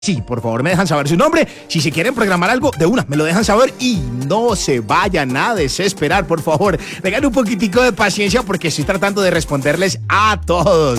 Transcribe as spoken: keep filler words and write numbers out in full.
Sí, por favor, me dejan saber su nombre. Si se quieren programar algo, de una, me lo dejan saber y no se vayan a desesperar, por favor. Tengan un poquitico de paciencia porque estoy tratando de responderles a todos.